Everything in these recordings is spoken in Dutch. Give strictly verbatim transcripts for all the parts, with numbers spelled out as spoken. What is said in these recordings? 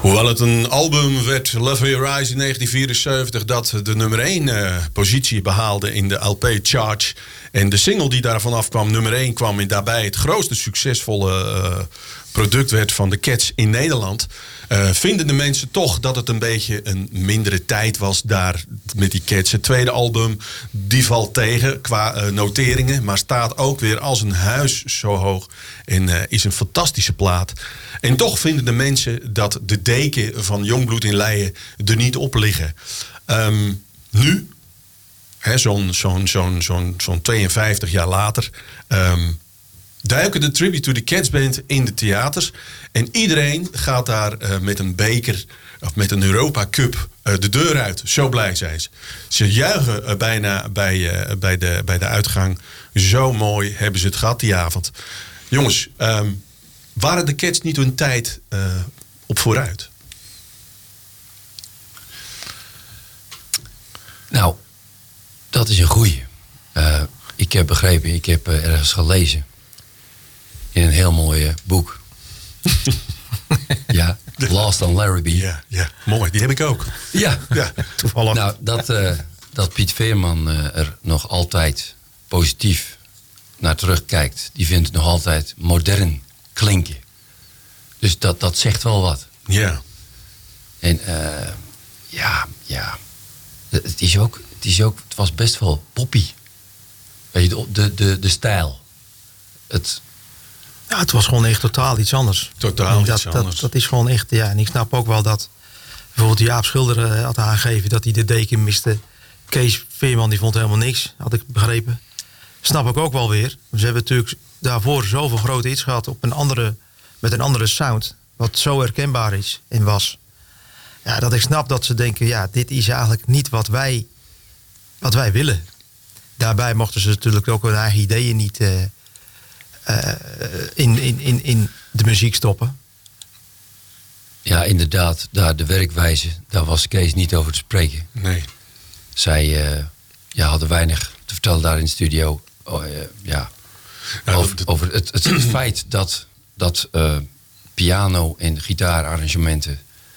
Hoewel het een album werd, Love Your Eyes in negentien vierenzeventig... dat de nummer één uh, positie behaalde in de L P-charge. En de single die daarvan afkwam, nummer één, kwam in daarbij het grootste succesvolle uh, product werd van de Cats in Nederland. Uh, vinden de mensen toch dat het een beetje een mindere tijd was daar met die Cats. Het tweede album, die valt tegen qua uh, noteringen, maar staat ook weer als een huis zo hoog. En uh, is een fantastische plaat. En toch vinden de mensen dat de deken van Jongbloed in Leien er niet op liggen. Um, nu, hè, zo'n, zo'n, zo'n, zo'n, zo'n tweeënvijftig jaar later, um, duiken de Tribute to the Cats Band in de theaters. En iedereen gaat daar uh, met een beker of met een Europa Cup uh, de deur uit. Zo blij zijn ze. Ze juichen uh, bijna bij, uh, bij, de, bij de uitgang. Zo mooi hebben ze het gehad die avond. Jongens, um, waren de Cats niet hun tijd uh, op vooruit? Nou, dat is een goeie. Uh, ik heb begrepen, ik heb uh, ergens gelezen. In een heel mooi uh, boek. Ja, Lost on Larrabee. Ja, ja, mooi. Die heb ik ook. Ja, ja toevallig. Nou, dat, uh, dat Piet Veerman uh, er nog altijd positief naar terugkijkt. Die vindt het nog altijd modern klinken. Dus dat, dat zegt wel wat. Ja. En uh, ja, ja. Het is ook, het is ook, het was best wel poppy. Weet je, de, de, de, de stijl. Het... Ja, het was gewoon echt totaal iets anders. Totaal dat, iets anders. Dat, dat is gewoon echt, ja. En ik snap ook wel dat bijvoorbeeld Jaap Schilder uh, had aangegeven dat hij de deken miste. Kees Veerman die vond helemaal niks, had ik begrepen. Snap ik ook wel weer. Ze hebben natuurlijk daarvoor zoveel grote hits gehad op een andere, met een andere sound. Wat zo herkenbaar is en was. Ja, dat ik snap dat ze denken, ja, dit is eigenlijk niet wat wij, wat wij willen. Daarbij mochten ze natuurlijk ook hun eigen ideeën niet uh, uh, in, in, in, in de muziek stoppen. Ja, inderdaad. Daar de werkwijze, daar was Kees niet over te spreken. Nee. Zij uh, ja, hadden weinig te vertellen daar in de studio. Oh, uh, ja. Ja, over dat... over het, het, het feit dat, dat uh, piano- en gitaararrangementen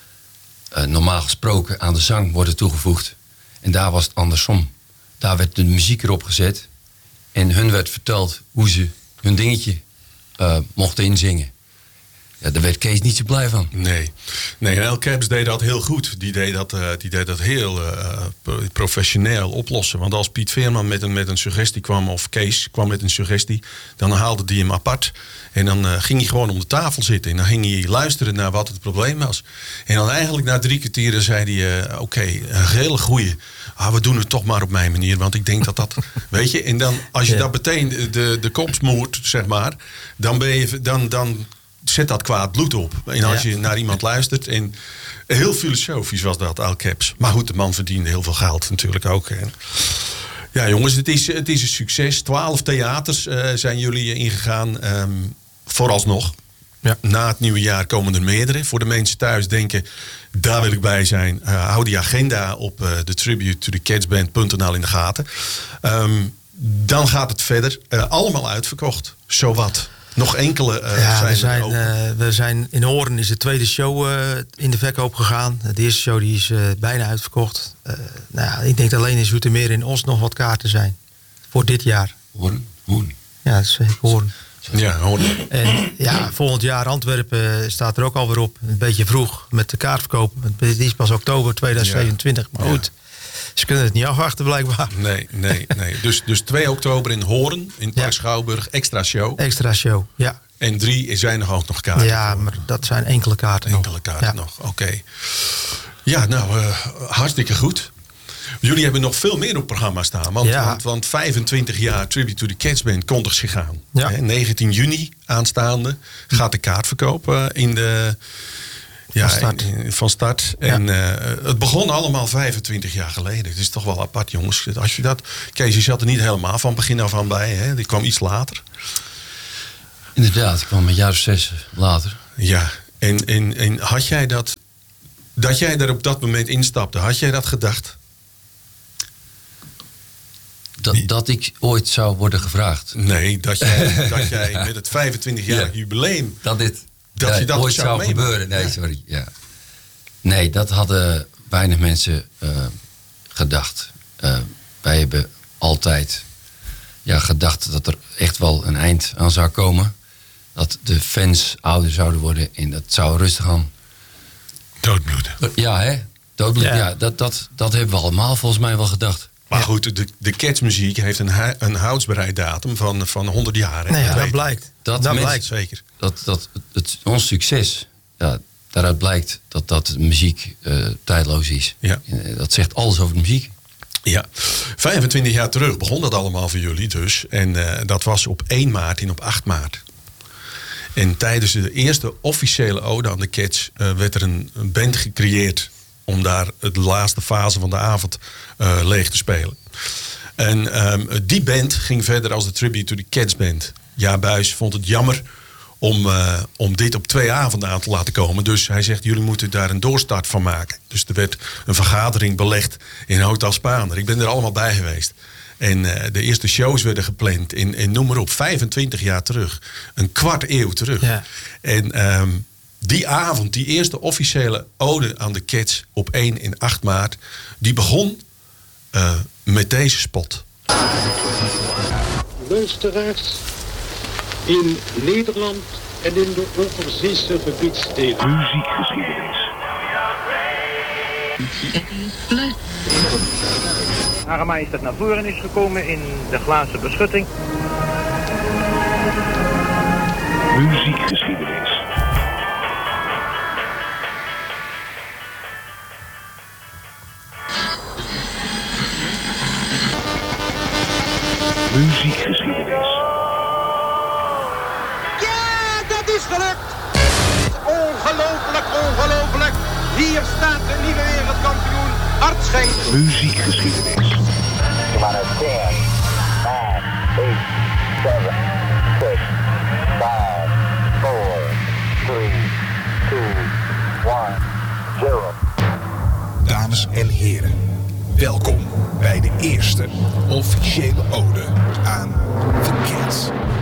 uh, normaal gesproken aan de zang worden toegevoegd. En daar was het andersom. Daar werd de muziek erop gezet. En hun werd verteld hoe ze hun dingetje uh, mochten inzingen. Ja, daar werd Kees niet zo blij van. Nee, nee en L Caps deed dat heel goed. Die deed dat, uh, die deed dat heel uh, professioneel oplossen. Want als Piet Veerman met een, met een suggestie kwam, of Kees kwam met een suggestie, dan haalde die hem apart. En dan uh, ging hij gewoon om de tafel zitten. En dan ging hij luisteren naar wat het probleem was. En dan eigenlijk na drie kwartieren zei hij, uh, oké, okay, een hele goeie. Ah, we doen het toch maar op mijn manier. Want ik denk dat dat, weet je. En dan, als je ja. dat meteen de, de kop smoert, zeg maar, dan ben je, dan, dan zet dat kwaad bloed op. En als ja. je naar iemand luistert. En heel filosofisch was dat, L Caps. Maar goed, de man verdiende heel veel geld natuurlijk ook. En ja, jongens, het is, het is een succes. Twaalf theaters uh, zijn jullie ingegaan. Um, vooralsnog. Ja. Na het nieuwe jaar komen er meerdere. Voor de mensen thuis denken, daar wil ik bij zijn. Uh, hou die agenda op uh, de tribute to the cats band punt n l in de gaten. Um, dan gaat het verder. Uh, allemaal uitverkocht. Zowat. Nog enkele uh, ja, zijn we zijn, er uh, we zijn in Hoorn is de tweede show uh, in de verkoop gegaan. De eerste show die is uh, bijna uitverkocht. Uh, nou ja, ik denk dat alleen in Zoetermeer in Os nog wat kaarten zijn. Voor dit jaar. Hoorn? Hoorn. Ja, dat is uh, Hoorn. Ja, Hoorn. En ja, volgend jaar Antwerpen staat er ook alweer op. Een beetje vroeg met de kaartverkoop. Het is pas oktober tweeduizend zevenentwintig. Ja. Maar goed, ze kunnen het niet afwachten blijkbaar. Nee, nee, nee. Dus, dus twee oktober in Hoorn, in Park ja. Schouwburg, extra show. Extra show, ja. En drie zijn er ook nog kaarten. Ja, voor. Maar dat zijn enkele kaarten Enkele nog. kaarten ja. nog, oké. Okay. Ja, nou, uh, hartstikke goed. Jullie hebben nog veel meer op het programma staan. Want, ja. want, want vijfentwintig jaar Tribute to the Cats Band kondigt zich aan. Ja. Hè, negentien juni aanstaande gaat de kaartverkoop uh, in de... Ja, van start. In, in, van start. Ja. En uh, het begon allemaal vijfentwintig jaar geleden. Het is toch wel apart, jongens. Als je dat... Kees, je zat er niet helemaal van begin af aan bij. Hè? Die kwam iets later. Inderdaad, ik kwam een jaar of zes later. Ja, en, en, en had jij dat... Dat jij daar op dat moment instapte, had jij dat gedacht? Dat, dat ik ooit zou worden gevraagd? Nee, dat jij, dat jij met het vijfentwintig jaar ja. jubileum... Dat dit... Dat ja, je dat ooit zou, zou meemaken. gebeuren. Nee, ja. sorry. Ja. Nee, dat hadden weinig mensen uh, gedacht. Uh, wij hebben altijd ja, gedacht dat er echt wel een eind aan zou komen. Dat de fans ouder zouden worden en dat zou rustig aan... Doodbloeden. Ja, hè? Doodbloeden, ja. ja dat, dat, dat hebben we allemaal volgens mij wel gedacht. Maar ja. goed, de, de Cats-muziek heeft een, hu- een houdsbereiddatum van, van honderd jaar. Nee, ja, dat blijkt. Dat, dat mensen, blijkt. Zeker. Dat, dat, het, ons succes, ja, daaruit blijkt dat, dat de muziek uh, tijdloos is. Ja. Dat zegt alles over de muziek. Ja, vijfentwintig jaar terug begon dat allemaal voor jullie dus. En uh, dat was op één maart en op acht maart. En tijdens de eerste officiële ode aan de Cats uh, werd er een, een band gecreëerd om daar de laatste fase van de avond uh, leeg te spelen. En um, die band ging verder als de Tribute to the Cats Band. Ja, Buijs vond het jammer om, uh, om dit op twee avonden aan te laten komen. Dus hij zegt, jullie moeten daar een doorstart van maken. Dus er werd een vergadering belegd in Hotel Spaander. Ik ben er allemaal bij geweest. En uh, de eerste shows werden gepland in, in noem maar op, vijfentwintig jaar terug. Een kwart eeuw terug. Ja. En um, die avond, die eerste officiële ode aan de Cats op één en acht maart... die begon uh, met deze spot. Luisteraars in Nederland en in de overzeese gebiedsteden. Muziekgeschiedenis. Hare Majesteit naar voren is gekomen in de glazen beschutting. Muziekgeschiedenis. Muziekgeschiedenis. Ja, dat is gelukt! Ongelooflijk, ongelooflijk! Hier staat de nieuwe wereldkampioen Art Schenk. Muziekgeschiedenis. Come on, ten, nine, eight, seven, six, five, four, three, two, one, zero. Dames en heren, welkom bij de eerste officiële ode aan The Cats.